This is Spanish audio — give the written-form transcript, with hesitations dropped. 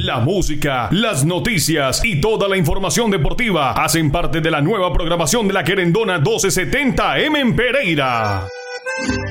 La música, las noticias y toda la información deportiva hacen parte de la nueva programación de la Querendona 1270M en Pereira.